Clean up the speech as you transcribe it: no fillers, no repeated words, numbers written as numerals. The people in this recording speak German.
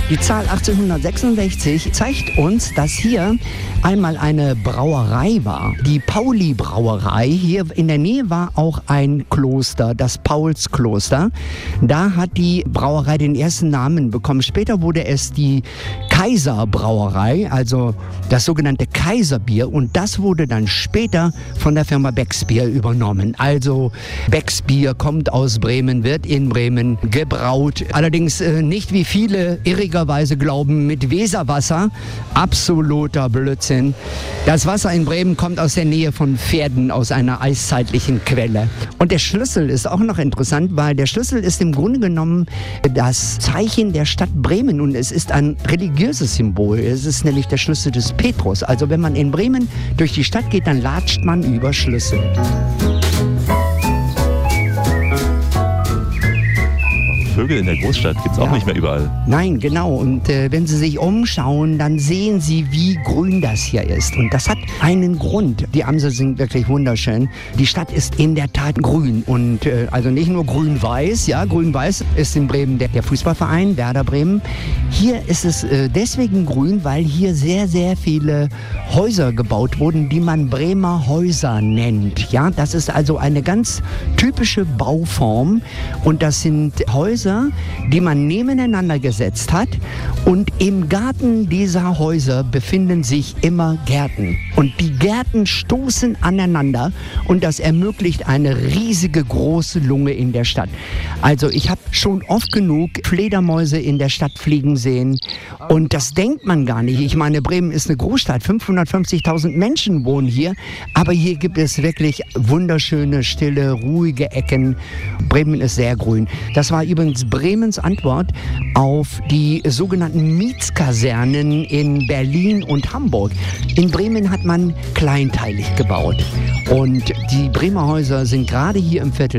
Die Zahl 1866 zeigt uns, dass hier einmal eine Brauerei war. Die Pauli-Brauerei. Hier in der Nähe war auch ein Kloster, das Paulskloster. Da hat die Brauerei den ersten Namen bekommen. Später wurde es die Kaiserbrauerei, also das sogenannte Kaiserbier. Und das wurde dann später von der Firma Becks Bier übernommen. Also Becks Bier kommt aus Bremen, wird in Bremen gebraut. Allerdings nicht, wie viele irrigerweise glauben, mit Weserwasser. Absoluter Blödsinn. Das Wasser in Bremen kommt aus der Nähe von Pferden, aus einer eiszeitlichen Quelle. Und der Schlüssel ist auch noch interessant, weil der Schlüssel ist im Grunde genommen das Zeichen der Stadt Bremen und es ist ein religiöses Symbol. Es ist nämlich der Schlüssel des Petrus. Also wenn man in Bremen durch die Stadt geht, dann latscht man über Schlüssel. Vögel in der Großstadt gibt es auch nicht mehr überall. Nein, genau. Und wenn Sie sich umschauen, dann sehen Sie, wie grün das hier ist. Und das hat einen Grund. Die Amsel sind wirklich wunderschön. Die Stadt ist in der Tat grün. Und also nicht nur grün-weiß. Ja, grün-weiß ist in Bremen der Fußballverein, Werder Bremen. Hier ist es deswegen grün, weil hier sehr, sehr viele Häuser gebaut wurden, die man Bremer Häuser nennt. Ja, das ist also eine ganz typische Bauform. Und das sind Häuser, die man nebeneinander gesetzt hat, und im Garten dieser Häuser befinden sich immer Gärten. Und die Gärten stoßen aneinander und das ermöglicht eine riesige große Lunge in der Stadt. Also ich habe schon oft genug Fledermäuse in der Stadt fliegen sehen und das denkt man gar nicht. Ich meine, Bremen ist eine Großstadt, 550.000 Menschen wohnen hier, aber hier gibt es wirklich wunderschöne, stille, ruhige Ecken. Bremen ist sehr grün. Das war übrigens Bremens Antwort auf die sogenannten Mietskasernen in Berlin und Hamburg. In Bremen hat man kleinteilig gebaut. Und die Bremer Häuser sind gerade hier im Viertel